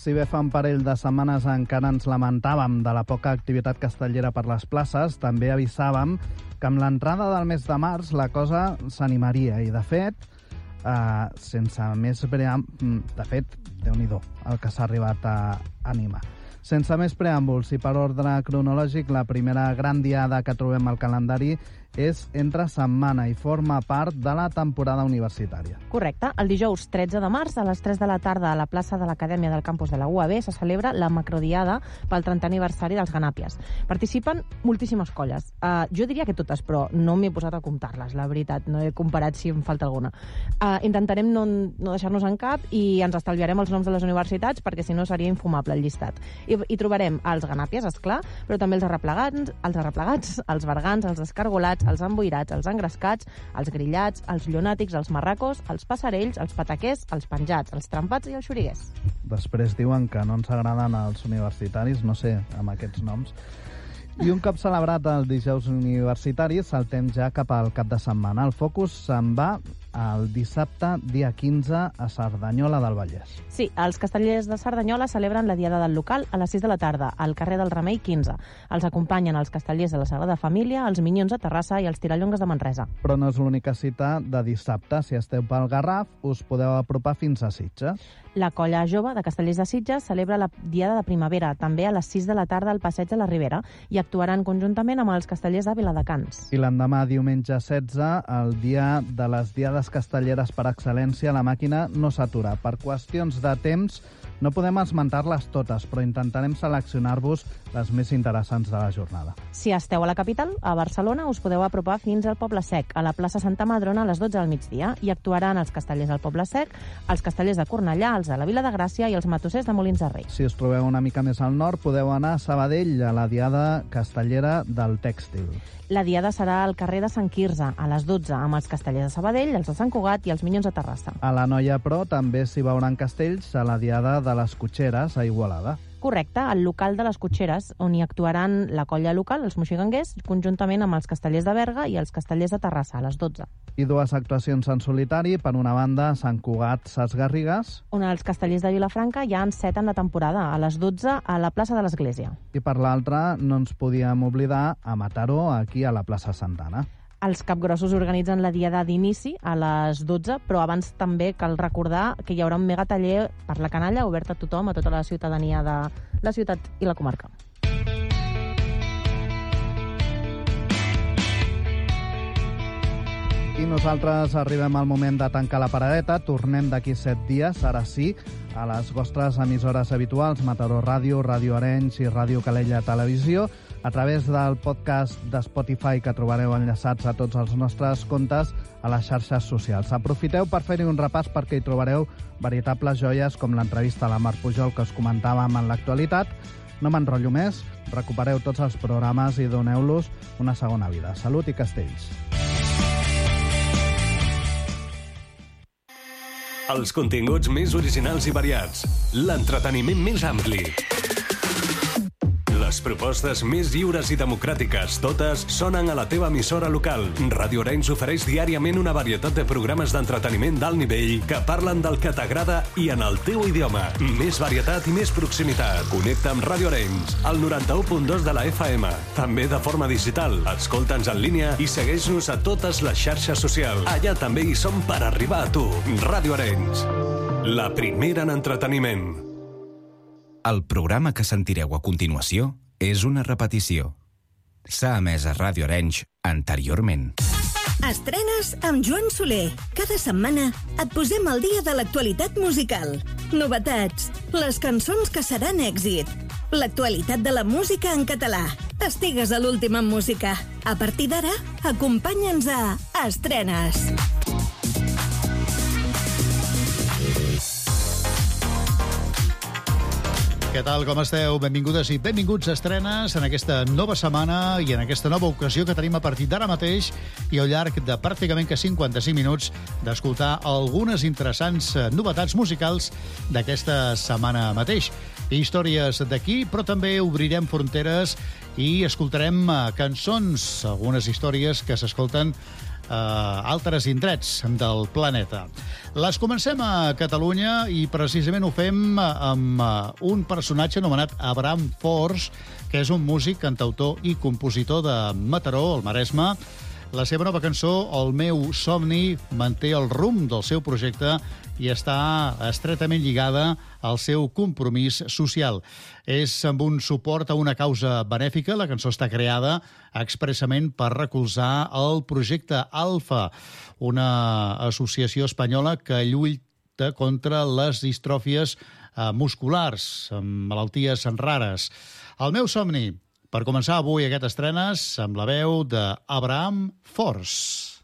Si bé fa un parell de setmanes encara ens lamentàvem de la poca activitat castellera per les places, també avisàvem que amb l'entrada del mes de març la cosa s'animaria. I, de fet, Déu-n'hi-do el que s'ha arribat a animar. Sense més preàmbuls i per ordre cronològic, la primera gran diada que trobem al calendari és entre setmana i forma part de la temporada universitària. Correcte. El dijous 13 de març, a les 3 de la tarda, a la plaça de l'Acadèmia del campus de la UAB, se celebra la macrodiada pel 30è aniversari dels Ganàpies. Participen moltíssimes colles. Jo diria que totes, però no m'he posat a comptar-les, la veritat. No he comparat si em falta alguna. Intentarem no deixar-nos en cap i ens estalviarem els noms de les universitats perquè, si no, seria infumable el llistat. I trobarem els Ganàpies, esclar, però també els arreplegats, els bergants, els escargolats, els emboirats, els engrescats, els grillats, els llunàtics, els marracos, els passarells, els pataquers, els penjats, els trempats i els xoriguers. Després diuen que no ens agraden els universitaris, no sé, amb aquests noms. I un cop celebrat el dijous universitari, saltem ja cap al cap de setmana. El focus se'n va el dissabte, dia 15, a Cerdanyola del Vallès. Sí, els castellers de Cerdanyola celebren la diada del local a les 6 de la tarda, al carrer del Remei 15. Els acompanyen els castellers de la Sagrada Família, els Minyons de Terrassa i els Tirallongues de Manresa. Però no és l'única cita de dissabte. Si esteu pel Garraf, us podeu apropar fins a Sitges. La colla jove de Castellers de Sitges celebra la diada de primavera, també a les 6 de la tarda al Passeig de la Ribera, i actuaran conjuntament amb els castellers de Viladecans. I l'endemà, diumenge 16, el dia de les diades castelleres per excel·lència, la màquina no s'atura. Per qüestions de temps, no podem esmentar-les totes, però intentarem seleccionar-vos les més interessants de la jornada. Si esteu a la capital, a Barcelona, us podeu apropar fins al Poble Sec, a la plaça Santa Madrona, a les 12 del migdia, i actuaran els castellers del Poble Sec, els castellers de Cornellà, els de la Vila de Gràcia i els matossers de Molins de Rei. Si us trobeu una mica més al nord, podeu anar a Sabadell, a la diada castellera del tèxtil. La diada serà al carrer de Sant Quirze, a les 12, amb els castellers de Sabadell, els de Sant Cugat i els Minyons de Terrassa. A la Noia, però, també s'hi veuran castells a la diada de les Cotxeres, a Igualada. Correcte, al local de les Cotxeres, on hi actuaran la colla local, els moxiganguers, conjuntament amb els castellers de Berga i els castellers de Terrassa, a les 12. I dues actuacions en solitari. Per una banda, Sant Cugat, Ses Garrigues. On els castellers de Vilafranca ja han 7 en la temporada, a les 12, a la plaça de l'Església. I per l'altra, no ens podíem oblidar a Mataró, aquí a la plaça Santana. Els capgrossos organitzen la diada d'inici a les 12, però abans també cal recordar que hi haurà un megataller per la canalla obert a tothom, a tota la ciutadania de la ciutat i la comarca. I nosaltres arribem al moment de tancar la paradeta. Tornem d'aquí 7 dies, ara sí, a les vostres emissores habituals, Mataró Ràdio, Ràdio Arenys i Ràdio Calella Televisió, a través del podcast de Spotify que trobareu enllaçats a tots els nostres comptes a les xarxes socials. Aprofiteu per fer-hi un repàs perquè hi trobareu veritables joies com l'entrevista a la Mar Pujol que us comentàvem en l'actualitat. No m'enrotllo més, recupereu tots els programes i doneu-los una segona vida. Salut i castells. Els continguts més originals i variats. L'entreteniment més ampli. Les propostes més lliures i democràtiques, totes sonen a la teva emissora local. Ràdio Arenys ofereix diàriament una varietat de programes d'entreteniment d'alt nivell que parlen del que t'agrada i en el teu idioma. Més varietat i més proximitat. Connecta amb Ràdio Arenys, al 91.2 de la FM. També de forma digital. Escolta'ns en línia i segueix-nos a totes les xarxes socials. Allà també hi som per arribar a tu. Ràdio Arenys, la primera en entreteniment. El programa que sentireu a continuació és una repetició. S'ha emès a Ràdio Arenys anteriorment. Estrenes amb Joan Soler. Cada setmana et posem al dia de l'actualitat musical. Novetats, les cançons que seran èxit, l'actualitat de la música en català. Estigues a l'últim en música. A partir d'ara, acompanya'ns a Estrenes. Què tal, com esteu? Benvingudes i benvinguts a Estrenes en aquesta nova setmana i en aquesta nova ocasió que tenim a partir d'ara mateix i al llarg de pràcticament que 55 minuts d'escoltar algunes interessants novetats musicals d'aquesta setmana mateix. Històries d'aquí, però també obrirem fronteres i escoltarem cançons, algunes històries que s'escolten altres indrets del planeta. Les comencem a Catalunya i precisament ho fem amb un personatge anomenat Abraham Force, que és un músic, cantautor i compositor de Mataró, al Maresme. La seva nova cançó, El meu somni, manté el rumb del seu projecte i està estretament lligada al seu compromís social. És amb un suport a una causa benèfica. La cançó està creada expressament per recolzar el projecte Alfa, una associació espanyola que lluita contra les distròfies musculars, amb malalties rares. El meu somni, per començar avui aquest estrenes amb la veu d'Abraham Force.